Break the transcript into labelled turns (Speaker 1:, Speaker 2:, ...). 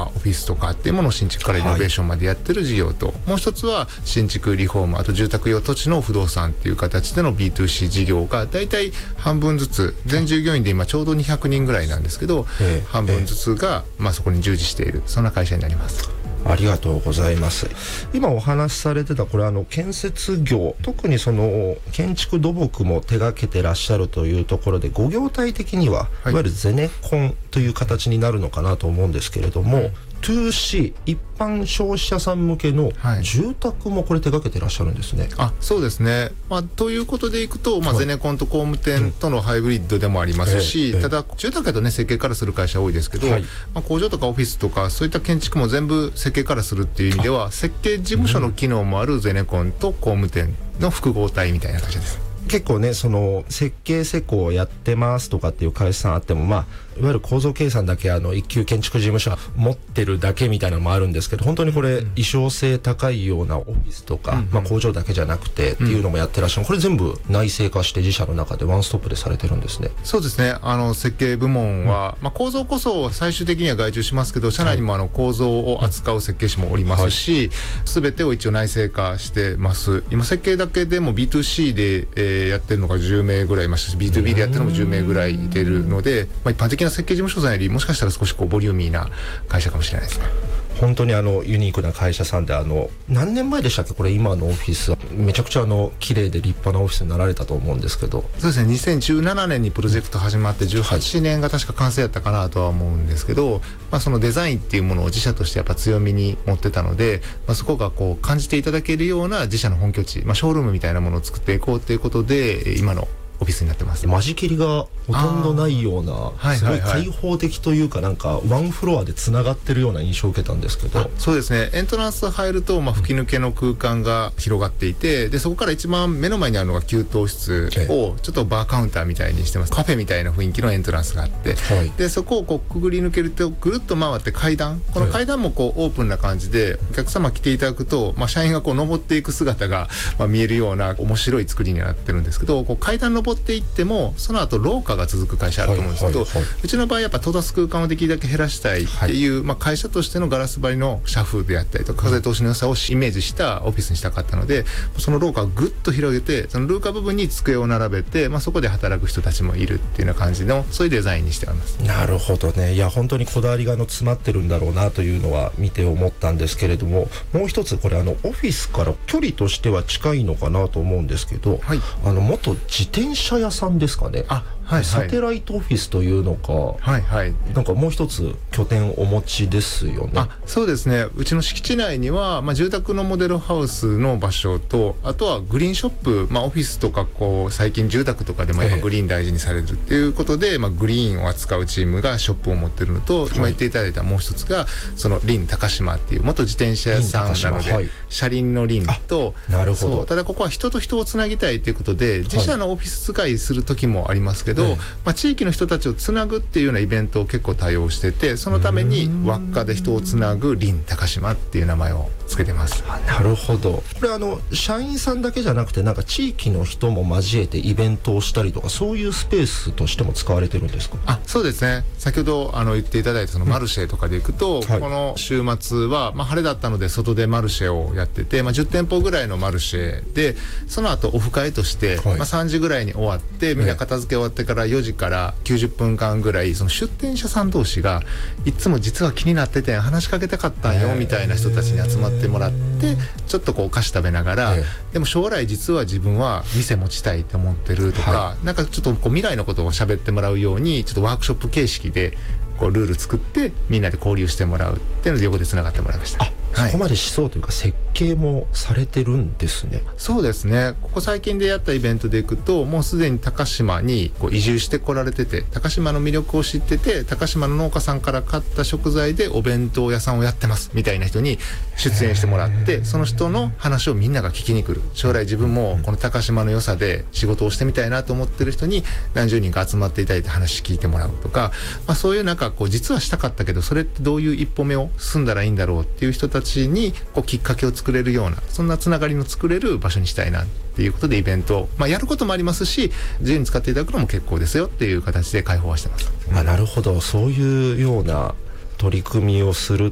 Speaker 1: かオフィスとかっていうものを新築からリノベーションまでやってる事業と、もう一つは新築リフォーム、あと住宅用土地の不動産っていう形での B2C 事業がだいたい半分ずつ、全従業員で今ちょうど200人ぐらいなんですけど、半分ずつがそこに従事している、そんな会社になります。
Speaker 2: ありがとうございます。今お話しされてたこれ建設業、特にその建築土木も手掛けてらっしゃるというところで、ご業態的には、いわゆるゼネコンという形になるのかなと思うんですけれども、2C 一般消費者さん向けの住宅もこれ手掛けてらっしゃるんですね。
Speaker 1: そうですね、ということでいくと、ゼネコンと工務店とのハイブリッドでもありますし、ただ住宅だとね設計からする会社多いですけど、工場とかオフィスとかそういった建築も全部設計からするっていう意味では、設計事務所の機能もあるゼネコンと工務店の複合体みたいな会社です。
Speaker 2: 結構ね、その設計施工をやってますとかっていう会社さんあっても、いわゆる構造計算だけ一級建築事務所持ってるだけみたいなのもあるんですけど、本当にこれ意匠性高いようなオフィスとか、工場だけじゃなくてっていうのもやってらっしゃる、これ全部内製化して自社の中でワンストップでされてるんですね。
Speaker 1: そうですね、設計部門は、構造こそ最終的には外注しますけど、社内にも構造を扱う設計士もおりますし、全てを一応内製化してます。今設計だけでも B2C で、やってるのが10名ぐらいいましたし、 B2B でやってるのも10名ぐらいいてるので、一般的な設計事務所さんよりもしかしたら少しボリューミーな会社かもしれないですね。
Speaker 2: 本当にユニークな会社さんで、何年前でしたっけ、これ今のオフィスめちゃくちゃ綺麗で立派なオフィスになられたと思うんですけど。
Speaker 1: そうですね、2017年にプロジェクト始まって18年が確か完成やったかなとは思うんですけど、そのデザインっていうものを自社としてやっぱ強みに持ってたので、そこが感じていただけるような自社の本拠地、ショールームみたいなものを作っていこうということで、今のオフィスになってます。
Speaker 2: 間仕切りがほとんどないような、すごい開放的というか、ワンフロアでつながってるような印象を受けたんですけど。
Speaker 1: そうですね、エントランス入ると、吹き抜けの空間が広がっていて、でそこから一番目の前にあるのが給湯室をちょっとバーカウンターみたいにしてます。カフェみたいな雰囲気のエントランスがあって、でそこをくぐり抜けるとぐるっと回って階段、この階段もオープンな感じで、お客様来ていただくと、社員が登っていく姿が見えるような面白い作りになってるんですけど、階段登っていってもその後廊下が続く会社あると思うんですけど、うちの場合やっぱ閉ざす空間をできるだけ減らしたいっていう、会社としてのガラス張りの社風であったりとか風通しの良さをイメージしたオフィスにしたかったので、その廊下をぐっと広げて、その廊下部分に机を並べて、そこで働く人たちもいるっていうような感じの、そういうデザインにしてあります。
Speaker 2: なるほどね。いや本当にこだわりが詰まってるんだろうなというのは見て思ったんですけれども、もう一つこれオフィスから距離としては近いのかなと思うんですけど、元自転車屋さんですかね。サテライトオフィスというのか、なんかもう一つ拠点をお持ちですよね。
Speaker 1: そうですね、うちの敷地内には、住宅のモデルハウスの場所と、あとはグリーンショップ、オフィスとか最近住宅とかでも今グリーン大事にされるっていうことで、グリーンを扱うチームがショップを持ってるのと、今言っていただいたもう一つがそのリン高島っていう元自転車屋さんなので、車輪のリンと、
Speaker 2: なるほど。
Speaker 1: ただここは人と人をつなぎたいということで、自社のオフィス使いする時もありますけど、地域の人たちをつなぐっていうようなイベントを結構対応してて、そのために輪っかで人をつなぐリン高島っていう名前をつけてます。
Speaker 2: なるほど。これ社員さんだけじゃなくて、地域の人も交えてイベントをしたりとか、そういうスペースとしても使われてるんですか？
Speaker 1: そうですね、先ほど言っていただいたそのマルシェとかで行くと、この週末は、晴れだったので外でマルシェをやってて、10店舗ぐらいのマルシェで、その後オフ会として、3時ぐらいに終わって、みんな片付け終わってから4時から90分間ぐらい、その出店者さん同士がいつも実は気になってて話しかけたかったんよみたいな人たちに集まってもらって、ちょっとお菓子食べながら、でも将来実は自分は店持ちたいと思ってるとか、なんかちょっと未来のことを喋ってもらうように、ちょっとワークショップ形式でルール作ってみんなで交流してもらうっていうので横でつながってもらいました。
Speaker 2: そこまでしそうというか設計もされてるんですね。
Speaker 1: そうですね、ここ最近でやったイベントでいくと、もうすでに高島に移住してこられてて、高島の魅力を知ってて、高島の農家さんから買った食材でお弁当屋さんをやってますみたいな人に出演してもらって、その人の話をみんなが聞きに来る。将来自分もこの高島の良さで仕事をしてみたいなと思ってる人に何十人か集まっていただいて話聞いてもらうとか、そういう実はしたかったけど、それってどういう一歩目を進んだらいいんだろうっていう人たちにきっかけを作れるような、そんなつながりの作れる場所にしたいなっていうことでイベントを、やることもありますし、自由に使っていただくのも結構ですよっていう形で開放はしてます。
Speaker 2: なるほど。そういうような取り組みをする